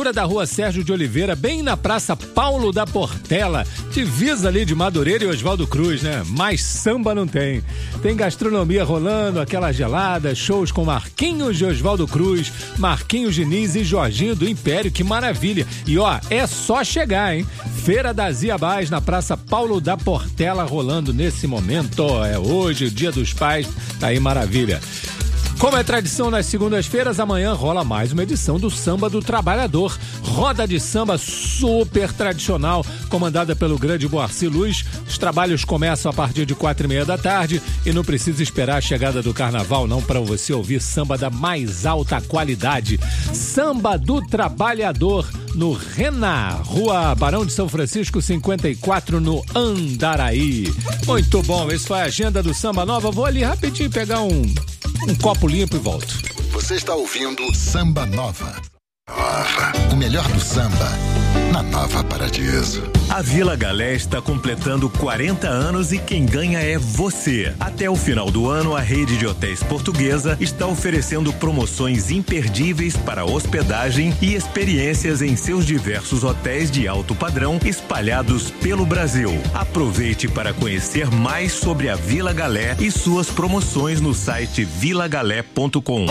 altura da Rua Sérgio de Oliveira, bem na Praça Paulo da Portela, divisa ali de Madureira e Oswaldo Cruz, né? Mas samba não tem. Tem gastronomia rolando, aquela gelada, shows com Marquinhos de Oswaldo Cruz, Marquinhos Diniz e Jorginho do Império, que maravilha. E ó, é só chegar, hein? Feira das Iabás na Praça Paulo da Portela rolando nesse momento. É hoje, o Dia dos Pais, tá aí maravilha. Como é tradição nas segundas-feiras, amanhã rola mais uma edição do Samba do Trabalhador. Roda de samba super tradicional, comandada pelo grande Boarci Luz. Os trabalhos começam a partir de 4h30 da tarde e não precisa esperar a chegada do carnaval não para você ouvir samba da mais alta qualidade. Samba do Trabalhador no Rená, Rua Barão de São Francisco 54, no Andaraí. Muito bom, esse foi a agenda do Samba Nova. Vou ali rapidinho pegar um copo limpo e volto. Você está ouvindo Samba Nova. O melhor do samba na Nova Paradiso. A Vila Galé está completando 40 anos e quem ganha é você. Até o final do ano, a rede de hotéis Portuguesa está oferecendo promoções imperdíveis para hospedagem e experiências em seus diversos hotéis de alto padrão espalhados pelo Brasil. Aproveite para conhecer mais sobre a Vila Galé e suas promoções no site vilagalé.com.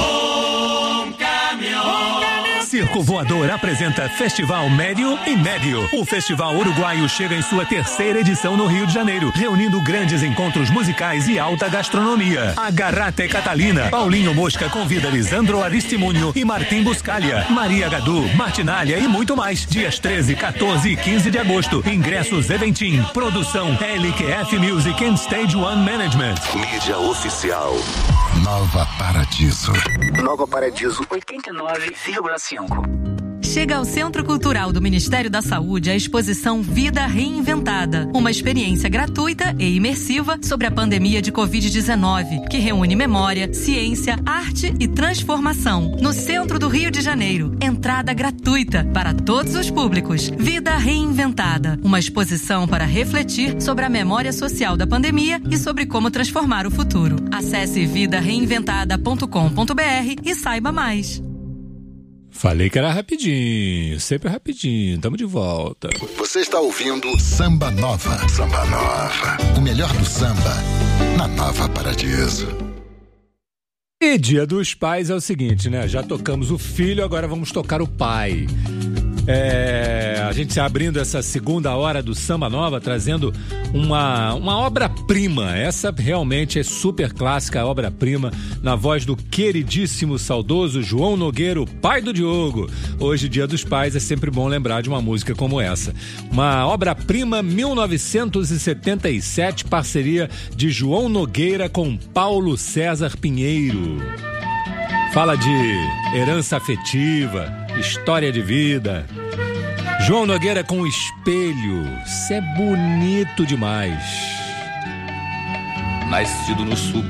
Circo Voador apresenta Festival Médio e Médio. O Festival Uruguaio chega em sua terceira edição no Rio de Janeiro, reunindo grandes encontros musicais e alta gastronomia. Agarrate Catalina. Paulinho Mosca convida Lisandro Aristimunho e Martim Buscalha, Maria Gadu, Martinalha e muito mais. Dias 13, 14 e 15 de agosto. Ingressos Eventim. Produção LQF Music and Stage One Management. Mídia oficial. Nova Paradiso. Nova Paradiso 89,5. Chega ao Centro Cultural do Ministério da Saúde a exposição Vida Reinventada, uma experiência gratuita e imersiva sobre a pandemia de Covid-19, que reúne memória, ciência, arte e transformação. No centro do Rio de Janeiro, entrada gratuita para todos os públicos. Vida Reinventada, uma exposição para refletir sobre a memória social da pandemia e sobre como transformar o futuro. Acesse vidareinventada.com.br e saiba mais. Falei que era rapidinho, sempre rapidinho. Tamo de volta. Você está ouvindo Samba Nova. Samba Nova. O melhor do samba na Nova Paradiso. E Dia dos Pais é o seguinte, né? Já tocamos o filho, agora vamos tocar o pai. A gente se abrindo essa segunda hora do Samba Nova, trazendo uma obra-prima. Essa realmente é super clássica, a obra-prima, na voz do queridíssimo, saudoso João Nogueira, o pai do Diogo. Hoje, Dia dos Pais, é sempre bom lembrar de uma música como essa. Uma obra-prima, 1977, parceria de João Nogueira com Paulo César Pinheiro. Fala de herança afetiva, história de vida. João Nogueira com Espelho. Isso é bonito demais. Nascido no sul